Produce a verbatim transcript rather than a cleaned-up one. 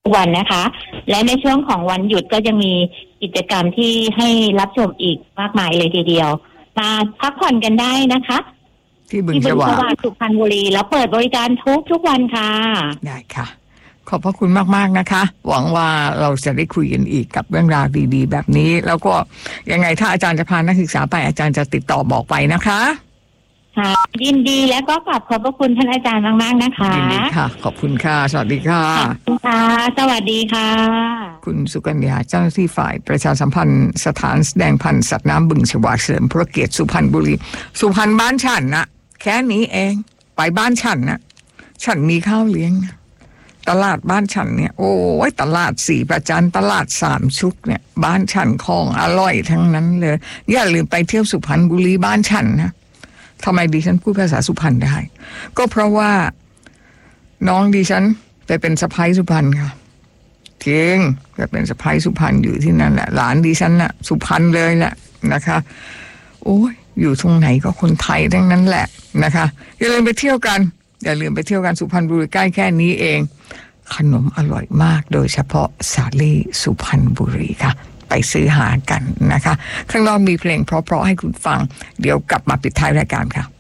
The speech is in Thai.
วันนะคะและในช่วงของวันหยุดก็ยังมีกิจกรรมที่ให้รับชมอีกมากมายเลยทีเดียวมาพักผ่อนกันได้นะคะที่บึงฉวากสุพรรณบุรีแล้วเปิดบริการทุกทุกวันค่ะได้ค่ะขอบพระคุณมากๆนะคะหวังว่าเราจะได้คุยกันอีกกับเรื่องราวดีๆแบบนี้แล้วก็ยังไงถ้าอาจารย์จะพานักศึกษาไปอาจารย์จะติดต่อบอกไปนะคะค่ะยินดีและก็ขอบขอบพระคุณท่านอาจารย์มากๆนะคะยินดีค่ะขอบคุณค่ะสวัสดีค่ะขอบคุณค่ะสวัสดีค่ะคุณสุกัญญาเจ้าหน้าที่ฝ่ายประชาสัมพันธ์สถานแสดงพันธุ์สัตว์น้ำบึงฉวากเฉลิมพระเกียรติสุพรรณบุรีสุพรรณบ้านฉันนะแค่นี้เองไปบ้านฉันนะฉันมีข้าวเลี้ยงตลาดบ้านฉันเนี่ยโอ้ยตลาดสี่ประจันตลาดสามชุกเนี่ยบ้านฉันของอร่อยทั้งนั้นเลยอย่าลืมไปเที่ยวสุพรรณบุรีบ้านฉันนะทำไมดิฉันพูดภาษาสุพรรณได้ก็เพราะว่าน้องดิฉันไปเป็นสะใภ้สุพรรณค่ะจริงไปเป็นสะใภ้สุพรรณอยู่ที่นั่นแหละหลานดิฉันน่ะสุพรรณเลยแหละนะคะโอ้ยอยู่ตรงไหนก็คนไทยทั้งนั้นแหละนะคะอย่าลืมไปเที่ยวกันอย่าลืมไปเที่ยวกันสุพรรณบุรีใกล้แค่นี้เองขนมอร่อยมากโดยเฉพาะสาลี่สุพรรณบุรีค่ะไปซื้อหากันนะคะข้างนอกมีเพลงเพราะๆให้คุณฟังเดี๋ยวกลับมาปิดท้ายรายการค่ะ